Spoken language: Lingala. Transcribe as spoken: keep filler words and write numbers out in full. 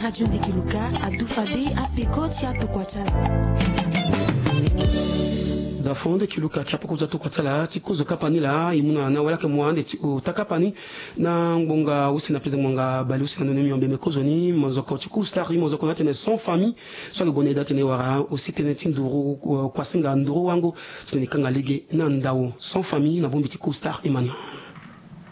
Radio Ndekiluka adufade apekoti atokwatala da fonde kiluka kiapo kuza tukwatala tikuzo kapani la imuna na wala ke muande utakapani na ngonga usina peze ngonga bali usina no miombe mekozo ni mozoko tiku star mozoko na tene sans famille so le boneda tene wara aussi tene tinduru kwa singa nduru wangu tene kanga lege na ndao sans famille na bombi tiku star imani